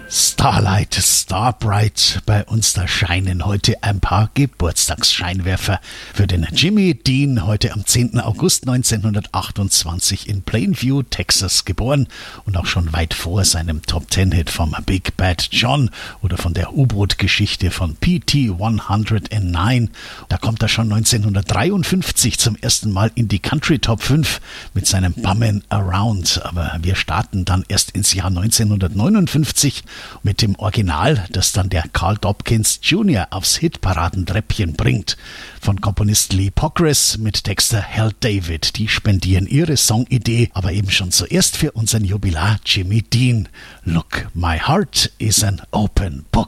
Starlight, Starbright, bei uns da scheinen heute ein paar Geburtstagsscheinwerfer. Für den Jimmy Dean, heute am 10. August 1928 in Plainview, Texas geboren und auch schon weit vor seinem Top-10-Hit vom Big Bad John oder von der U-Boot-Geschichte von PT 109. Da kommt er schon 1953 zum ersten Mal in die Country Top 5 mit seinem Bummin' Around. Aber wir starten dann erst ins Jahr 1959 mit dem Original, das dann der Carl Dopkins Jr. aufs Hitparadentreppchen bringt. Von Komponist Lee Pockrass mit Texter Hal David. Die spendieren ihre Songidee, aber eben schon zuerst für unseren Jubilar Jimmy Dean. Look, my heart is an open book.